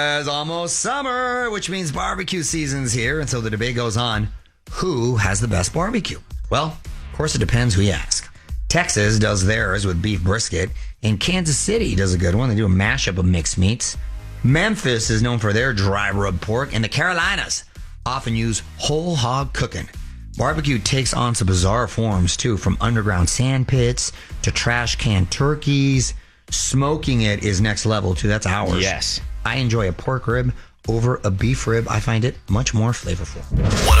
It's almost summer, which means barbecue season's here, and so the debate goes on, who has the best barbecue? Well, of course it depends who you ask. Texas does theirs with beef brisket, and Kansas City does a good one. They do a mashup of mixed meats. Memphis is known for their dry rub pork, and the Carolinas often use whole hog cooking. Barbecue takes on some bizarre forms, too, from underground sand pits to trash can turkeys. Smoking it is next level, too. That's ours. Yes. I enjoy a pork rib over a beef rib. I find it much more flavorful.